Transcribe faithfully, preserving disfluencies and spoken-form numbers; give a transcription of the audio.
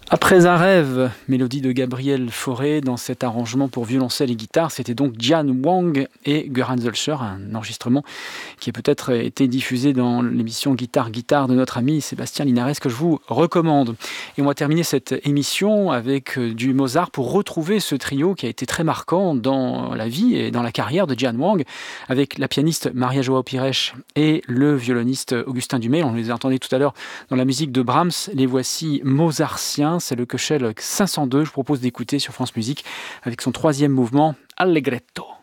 Après un rêve, mélodie de Gabriel Fauré dans cet arrangement pour violoncelle et guitare, c'était donc Jian Wang et Göran Zölscher, un enregistrement qui a peut-être été diffusé dans l'émission Guitare Guitare de notre ami Sébastien Linares que je vous recommande. Et on va terminer cette émission avec du Mozart pour retrouver ce trio qui a été très marquant dans la vie et dans la carrière de Jian Wang avec la pianiste Maria Joao Pires et le violoniste Augustin Dumay. On les entendait tout à l'heure dans la musique de Brahms. Les voici mozartiens. C'est le Köchel cinq cent deux. Je vous propose d'écouter sur France Musique avec son troisième mouvement Allegretto.